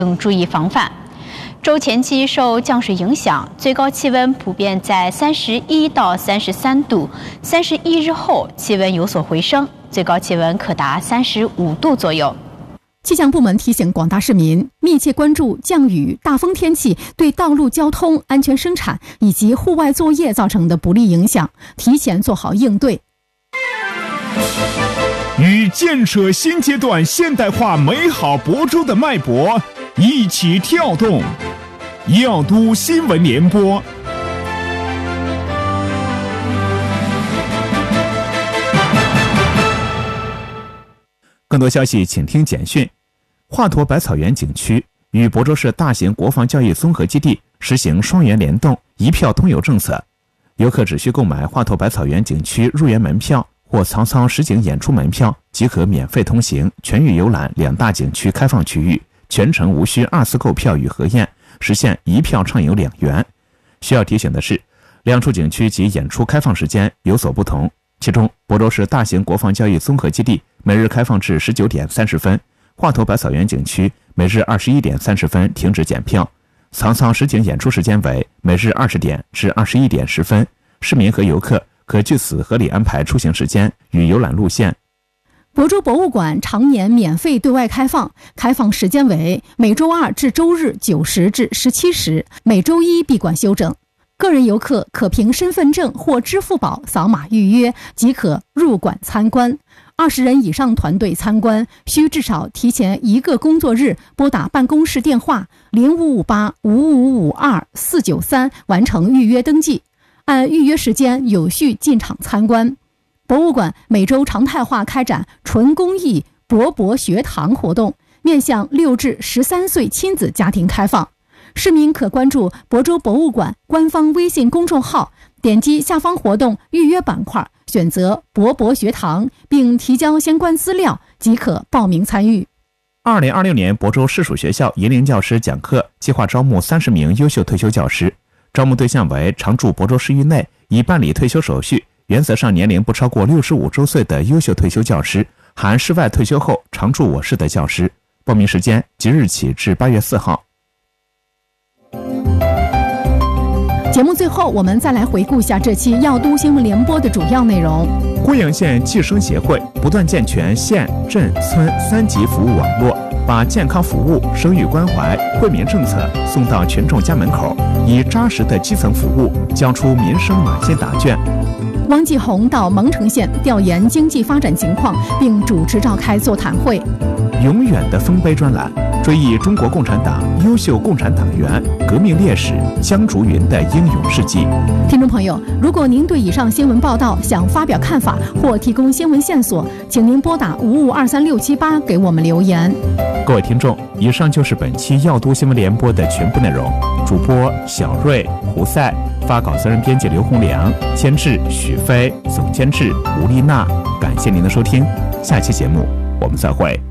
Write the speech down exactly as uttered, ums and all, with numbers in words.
应注意防范。周前期受降水影响，最高气温普遍在三十一到三十三度，三十一日后气温有所回升，最高气温可达三十五度左右。 气象部门提醒广大市民密切关注降雨、大风天气对道路交通、安全生产以及户外作业造成的不利影响，提前做好应对。 与建设新阶段现代化美好亳州的脉搏一起跳动，耀都新闻联播。更多消息请听简讯。华佗百草园景区与亳州市大型国防教育综合基地实行双园联动、一票通游政策，游客只需购买华佗百草园景区入园门票或曹操实景演出门票，即可免费通行全域游览两大景区开放区域，全程无需二次购票与核验，实现一票畅游两园。需要提醒的是，两处景区及演出开放时间有所不同，其中亳州市大型国防教育综合基地每日开放至十九点三十分，华佗百草园景区每日二十一点三十分停止检票，曹操实景演出时间为每日二十点至二十一点十分，市民和游客可据此合理安排出行时间与游览路线。 亳州博物馆常年免费对外开放，开放时间为每周二至周日九时至十七时，每周一闭馆休整。个人游客可凭身份证或支付宝扫码预约即可入馆参观。二十人以上团队参观需至少提前一个工作日拨打办公室电话零五五八五五五二四九三完成预约登记，按预约时间有序进场参观。博物馆每周常态化开展纯公益博博学堂活动，面向六至十三岁亲子家庭开放。市民可关注亳州博物馆官方微信公众号，点击下方活动预约板块，选择博博学堂，并提交相关资料即可报名参与。 二零二六年亳州市属学校银龄教师讲课计划招募三十名优秀退休教师，招募对象为常驻亳州市域内已办理退休手续，原则上年龄不超过六十五周岁的优秀退休教师，含市外退休后常驻我市的教师。报名时间即日起至八月四号。 节目最后，我们再来回顾一下这期耀都新闻联播的主要内容。 贵阳县计生协会不断健全县、镇、村三级服务网络，把健康服务、生育关怀、惠民政策送到群众家门口，以扎实的基层服务交出民生暖心答卷。 汪继红到蒙城县调研经济发展情况，并主持召开座谈会。 永远的丰碑专栏追忆中国共产党优秀共产党员、革命烈士江竹云的英勇事迹。 听众朋友，如果您对以上新闻报道想发表看法或提供新闻线索，请您拨打五五二三六七八给我们留言。 各位听众，以上就是本期耀都新闻联播的全部内容。主播小瑞、胡赛，发稿责任编辑刘洪良，监制许飞，总监制吴丽娜。感谢您的收听，下期节目我们再会。